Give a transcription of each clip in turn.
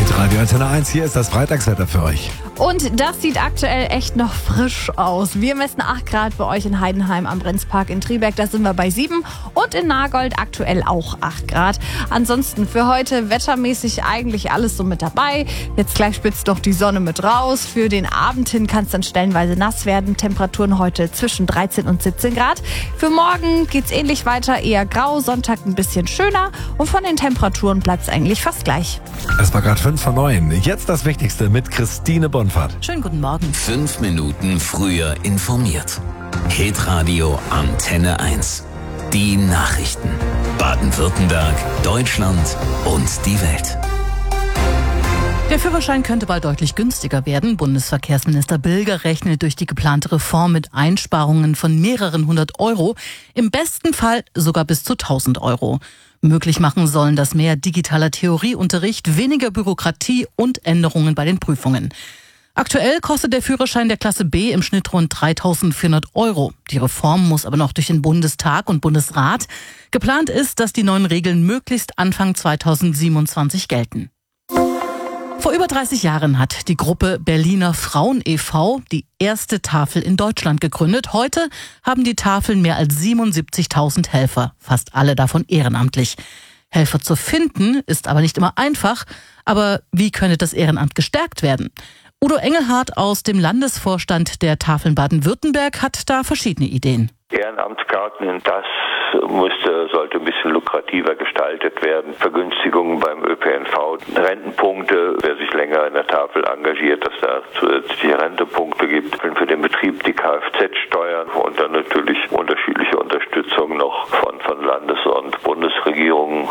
Radio Antenne 1, hier ist das Freitagswetter für euch. Und das sieht aktuell echt noch frisch aus. Wir messen 8 Grad bei euch in Heidenheim am Brenzpark in Triberg, da sind wir bei 7. Und in Nagold aktuell auch 8 Grad. Ansonsten für heute wettermäßig eigentlich alles so mit dabei. Jetzt gleich spitzt doch die Sonne mit raus. Für den Abend hin kann es dann stellenweise nass werden. Temperaturen heute zwischen 13 und 17 Grad. Für morgen geht's ähnlich weiter, eher grau. Sonntag ein bisschen schöner. Und von den Temperaturen bleibt es eigentlich fast gleich. Es war gerade 5 vor 9. Jetzt das Wichtigste mit Christine Bonfahrt. Schönen guten Morgen. 5 Minuten früher informiert. Hitradio Antenne 1. Die Nachrichten. Baden-Württemberg, Deutschland und die Welt. Der Führerschein könnte bald deutlich günstiger werden. Bundesverkehrsminister Bilger rechnet durch die geplante Reform mit Einsparungen von mehreren 100 Euro. Im besten Fall sogar bis zu 1000 Euro. Möglich machen sollen das mehr digitaler Theorieunterricht, weniger Bürokratie und Änderungen bei den Prüfungen. Aktuell kostet der Führerschein der Klasse B im Schnitt rund 3.400 Euro. Die Reform muss aber noch durch den Bundestag und Bundesrat. Geplant ist, dass die neuen Regeln möglichst Anfang 2027 gelten. Vor über 30 Jahren hat die Gruppe Berliner Frauen e.V. die erste Tafel in Deutschland gegründet. Heute haben die Tafeln mehr als 77.000 Helfer, fast alle davon ehrenamtlich. Helfer zu finden ist aber nicht immer einfach. Aber wie könnte das Ehrenamt gestärkt werden? Udo Engelhardt aus dem Landesvorstand der Tafeln Baden-Württemberg hat da verschiedene Ideen. Ehrenamtskarten, das sollte ein bisschen lukrativer gestaltet werden. Vergünstigungen beim ÖPNV, Rentenpunkte, wer sich länger in der Tafel engagiert, dass da zusätzliche Rentepunkte gibt. Für den Betrieb die Kfz-Steuern und dann natürlich unterschiedliche Unterstützung noch von Landes- und Bundesregierungen.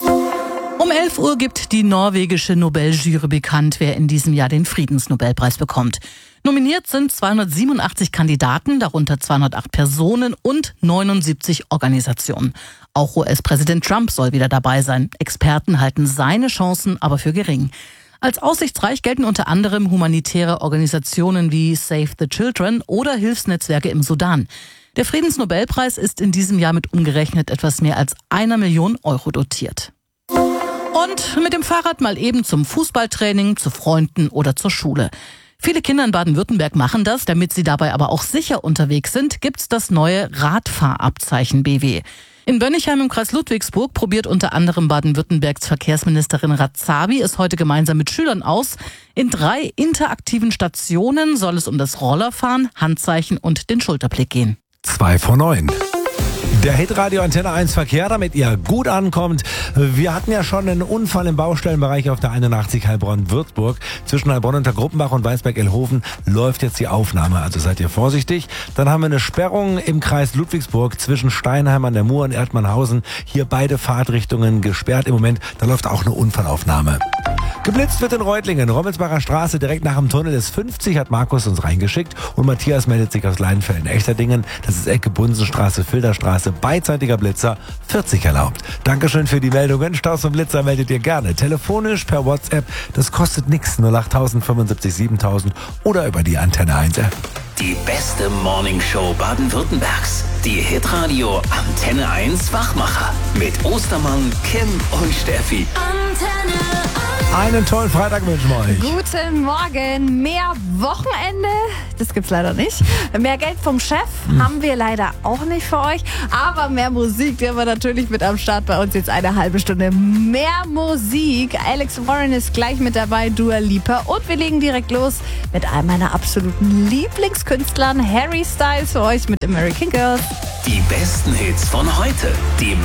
Um 11 Uhr gibt die norwegische Nobeljury bekannt, wer in diesem Jahr den Friedensnobelpreis bekommt. Nominiert sind 287 Kandidaten, darunter 208 Personen und 79 Organisationen. Auch US-Präsident Trump soll wieder dabei sein. Experten halten seine Chancen aber für gering. Als aussichtsreich gelten unter anderem humanitäre Organisationen wie Save the Children oder Hilfsnetzwerke im Sudan. Der Friedensnobelpreis ist in diesem Jahr mit umgerechnet etwas mehr als 1 Million Euro dotiert. Und mit dem Fahrrad mal eben zum Fußballtraining, zu Freunden oder zur Schule. Viele Kinder in Baden-Württemberg machen das. Damit sie dabei aber auch sicher unterwegs sind, gibt's das neue Radfahrabzeichen BW. In Bönigheim im Kreis Ludwigsburg probiert unter anderem Baden-Württembergs Verkehrsministerin Radzavi es heute gemeinsam mit Schülern aus. In 3 interaktiven Stationen soll es um das Rollerfahren, Handzeichen und den Schulterblick gehen. 2 vor 9. Der Hitradio Antenne 1 Verkehr, damit ihr gut ankommt. Wir hatten ja schon einen Unfall im Baustellenbereich auf der 81 Heilbronn-Würzburg. Zwischen Heilbronn unter Gruppenbach und Weißberg-Elhofen läuft jetzt die Aufnahme, also seid ihr vorsichtig. Dann haben wir eine Sperrung im Kreis Ludwigsburg zwischen Steinheim an der Mur und Erdmannhausen. Hier beide Fahrtrichtungen gesperrt im Moment. Da läuft auch eine Unfallaufnahme. Geblitzt wird in Reutlingen, Rommelsbacher Straße, direkt nach dem Tunnel ist 50, hat Markus uns reingeschickt. Und Matthias meldet sich aus Leinfelden-Echterdingen. Das ist Ecke Bunsenstraße, Filderstraße, beidseitiger Blitzer, 40 erlaubt. Dankeschön für die Meldungen. Staus und Blitzer meldet ihr gerne. Telefonisch, per WhatsApp, das kostet nichts. 08000 75 7000 oder über die Antenne 1 App. Die beste Morningshow Baden-Württembergs. Die Hitradio Antenne 1 Wachmacher. Mit Ostermann, Kim und Steffi. Antenne 1. Einen tollen Freitag wünschen wir euch. Guten Morgen. Mehr Wochenende, das gibt's leider nicht. Mehr Geld vom Chef haben wir leider auch nicht für euch. Aber mehr Musik, die haben wir natürlich mit am Start bei uns. Jetzt eine halbe Stunde mehr Musik. Alex Warren ist gleich mit dabei, Dua Lipa. Und wir legen direkt los mit einem meiner absoluten Lieblingskünstlern, Harry Styles, für euch mit American Girl. Die besten Hits von heute. Die